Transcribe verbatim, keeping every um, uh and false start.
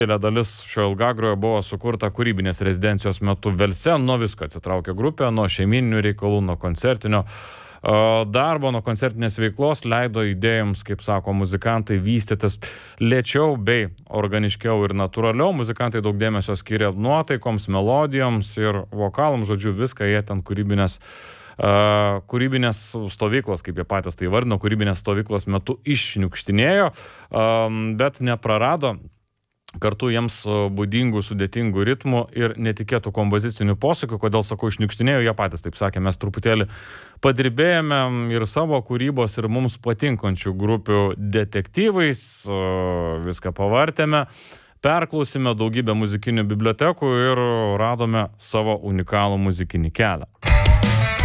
Didelė dalis šio ilgagrojo buvo sukurta kūrybinės rezidencijos metu Velse, nuo visko atsitraukė grupė, nuo šeimininių reikalų, nuo koncertinio darbo, nuo koncertinės veiklos, leido idėjoms, kaip sako muzikantai, vystytis lėčiau bei organiškiau ir natūraliau. Muzikantai daug dėmesio skiria nuotaikoms, melodijoms ir vokalams, žodžiu, viską jie ten kūrybinės, uh, kūrybinės stovyklos, kaip jie patys tai vardino, kūrybinės stovyklos metu iššniukštinėjo, um, bet neprarado kartu jiems būdingų, sudėtingų ritmų ir netikėtų kompozicinių posakių. Kodėl sakau išniukštinėjo, jie patys taip sakė, mes truputėlį padirbėjome ir savo kūrybos ir mums patinkančių grupių detektyvais, viską pavartėme, perklausėme daugybę muzikinių bibliotekų ir radome savo unikalų muzikinį kelią.